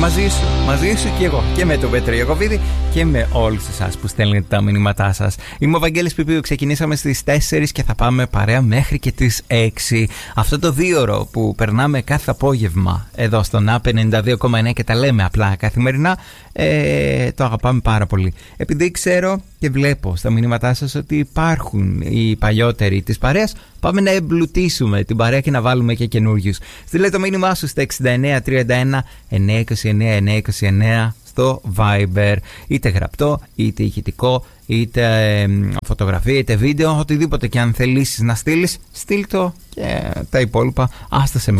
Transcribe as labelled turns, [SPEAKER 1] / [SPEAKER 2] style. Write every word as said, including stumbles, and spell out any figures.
[SPEAKER 1] Μαζί σου, μαζί σου και εγώ. Και με τον Πέτρο Ιακωβίδη και με όλους εσάς που στέλνετε τα μηνύματά σας. Είμαι ο Βαγγέλης Πιπίου. Ξεκινήσαμε στις τέσσερις και θα πάμε παρέα μέχρι και τις έξι. Αυτό το δίωρο που περνάμε κάθε απόγευμα εδώ στον ΑΠ ενενήντα δύο κόμμα εννέα και τα λέμε απλά καθημερινά, ε, το αγαπάμε πάρα πολύ. Επειδή ξέρω και βλέπω στα μηνύματά σας ότι υπάρχουν οι παλιότεροι της παρέας, πάμε να εμπλουτίσουμε την παρέα και να βάλουμε και καινούριους. Στείλε το μήνυμά σου στα εξήντα εννέα τριάντα ένα εννιακόσια είκοσι εννέα εννιακόσια είκοσι εννέα στο Viber, είτε γραπτό, είτε ηχητικό, είτε ε, φωτογραφία, είτε βίντεο, οτιδήποτε και αν θελήσεις να στείλεις, στείλ το και τα υπόλοιπα άστα σε μένα.